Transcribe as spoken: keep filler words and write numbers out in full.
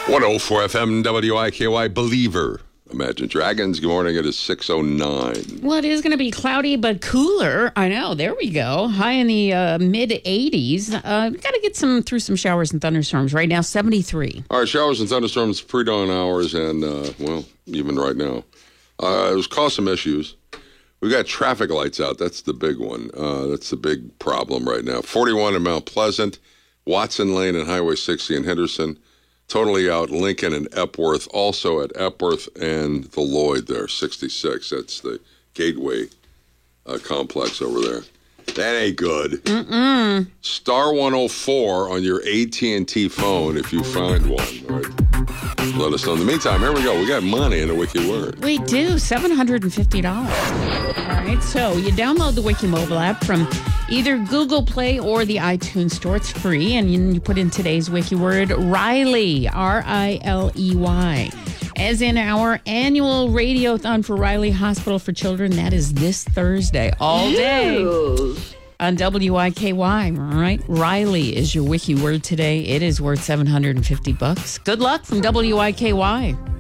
one oh four F M W I K Y Believer. Imagine Dragons. Good morning. It is six oh nine. Well, it is going to be cloudy but cooler. I know. There we go. High in the uh, mid eighties. Uh, we got to get some through some showers and thunderstorms. Right now, seventy-three. All right, showers and thunderstorms pre-dawn hours and, uh, well, even right now. Uh, it was caused some issues. We got traffic lights out. That's the big one. Uh, that's the big problem right now. forty-one in Mount Pleasant, Watson Lane and Highway sixty in Henderson. Totally out Lincoln and Epworth. Also at Epworth and the Lloyd there, sixty-six. That's the Gateway uh, complex over there. That ain't good. Mm-mm. Star one oh four on your A T and T phone if you find one. All right. Let us know. In the meantime, here we go. We got money in the Wiki Word. We do. seven hundred fifty dollars. All right. So you download the Wiki mobile app from either Google Play or the iTunes Store. It's free. And you, you put in today's Wiki word, Riley, R I L E Y. As in our annual radiothon for Riley Hospital for Children. That is this Thursday, all day. Ew. On W I K Y, all right? Riley is your Wiki word today. It is worth seven hundred fifty bucks. Good luck from W I K Y.